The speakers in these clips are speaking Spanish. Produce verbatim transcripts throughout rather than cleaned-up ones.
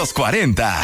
los cuarenta.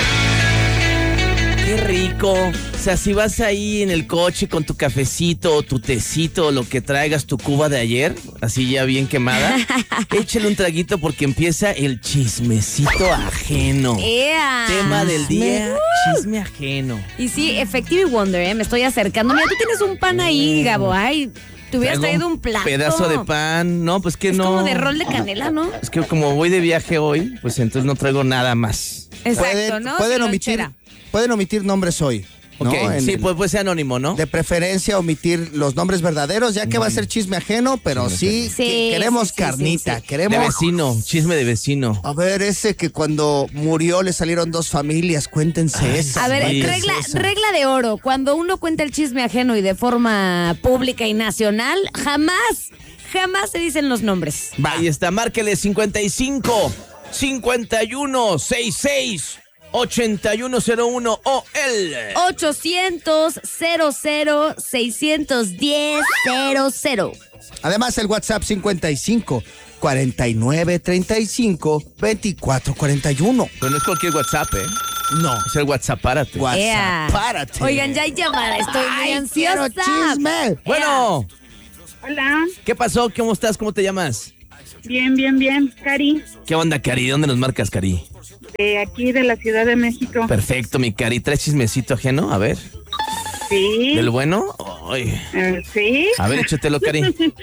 Qué rico. O sea, si vas ahí en el coche con tu cafecito o tu tecito o lo que traigas, tu cuba de ayer, así ya bien quemada, échale un traguito porque empieza el chismecito ajeno. ¡Ea! Tema del día, chisme ajeno. Y sí, Effective Wonder, ¿eh? Me estoy acercando. Mira, tú tienes un pan ahí, Gabo. Ay, te hubieras Traigo traído un plato. Pedazo de pan. No, pues que es no. como de rol de canela, ¿no? Es que como voy de viaje hoy, pues entonces no traigo nada más. Exacto, Pueden, ¿no? pueden Sin omitir, lonchera. pueden omitir nombres hoy. ¿no? Ok, En sí, el- pues puede ser anónimo, ¿no? De preferencia omitir los nombres verdaderos, ya que va a ser chisme ajeno, pero sí, Sí, que- queremos sí, sí, carnita, sí, sí. queremos... De vecino, chisme de vecino. A ver, ese que cuando murió le salieron dos familias, cuéntense esa. A ver, Sí. regla, esa. regla de oro. Cuando uno cuenta el chisme ajeno y de forma pública y nacional, jamás, jamás se dicen los nombres. Ahí está, márquele cincuenta y cinco, cincuenta y uno, sesenta y seis, ochenta y uno cero uno o el... ochocientos, cero cero, seiscientos diez, cero cero. Además, el WhatsApp cincuenta y cinco, cuarenta y nueve, treinta y cinco, veinticuatro, cuarenta y uno. Pero no es cualquier WhatsApp, ¿eh? No. Es el WhatsApp, párate. WhatsApp, Ea. párate. Oigan, ya hay llamada, estoy muy ¡Ay, ansiosa. quiero chisme! Bueno, Hola, ¿qué pasó? ¿Cómo estás? ¿Cómo te llamas? bien, bien, bien. Cari, ¿Qué onda, Cari? ¿De dónde nos marcas, Cari? de aquí de la Ciudad de México. Perfecto, mi Cari. ¿Traes chismecito ajeno? A ver. Sí, ¿Del bueno? Ay. eh, sí. A ver, échatelo, Cari.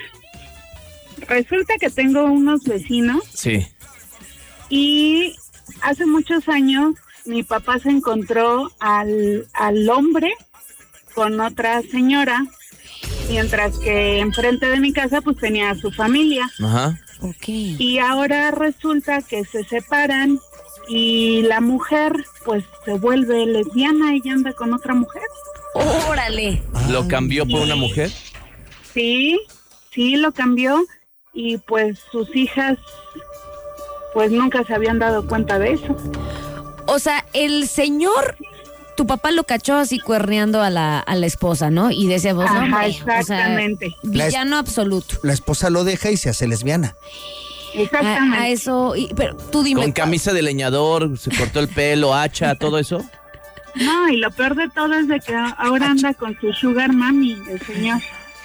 Resulta que tengo unos vecinos Sí. y hace muchos años mi papá se encontró al, al hombre con otra señora, mientras que enfrente de mi casa pues tenía a su familia. Ajá. Ok. Y ahora resulta que se separan y la mujer pues se vuelve lesbiana y anda con otra mujer. Órale. ¿Lo cambió por una mujer? Sí, sí, lo cambió y pues sus hijas pues nunca se habían dado cuenta de eso. O sea, el señor, tu papá lo cachó así cuerneando a la, a la esposa, ¿no? Y decía, pues, Ajá, hombre, exactamente. O sea, villano absoluto. La esposa lo deja y se hace lesbiana. A, Exactamente. a eso, y- pero tú dime. Con camisa de leñador, se cortó el pelo, hacha, todo eso. No, y lo peor de todo es de que ahora anda con su sugar mami, el señor.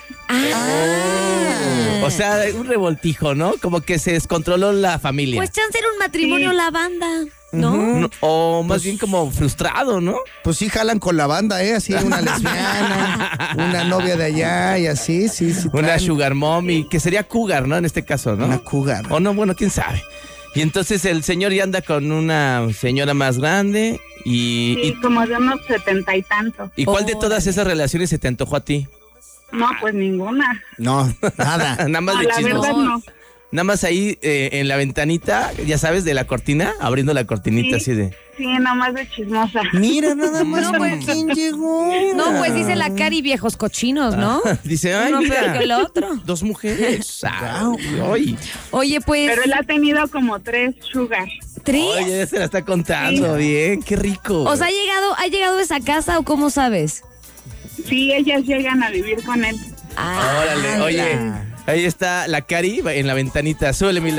Ah. O sea, un revoltijo, ¿no? Como que se descontroló la familia. Pues chance era un matrimonio Sí. la banda, ¿no? No, o más Pues- bien como frustrado, ¿no? Pues sí jalan con la banda, ¿eh? Así, una lesbiana, una novia de allá y así, sí, sí. Una traen sugar mommy, que sería cougar, ¿no? En este caso, ¿no? Una cougar. O no, bueno, quién sabe. Y entonces el señor ya anda con una señora más grande y... Sí, como de unos setenta y tantos. ¿Y, y cuál de Órale. todas esas relaciones se te antojó a ti? No, pues ninguna. No, nada. Nada más No, de la chismos. verdad no. Nada más ahí eh, en la ventanita, ya sabes, de la cortina, abriendo la cortinita Sí. así de... Sí, nomás de chismosa. Mira nada más No, con pues- quién llegó. No, pues dice la Cari, viejos cochinos, ¿no? Dice, ay, Uno peor que el mira, otro. dos mujeres. Ah, ay. Oye, pues, Pero él ha tenido como tres sugar. tres. Oye, ya se la está contando bien, qué rico. O sea, ¿ha llegado, ¿ha llegado a esa casa o cómo sabes? Sí, ellas llegan a vivir con él. Ah, Órale, oye, ahí está la Cari en la ventanita. Súbele, mi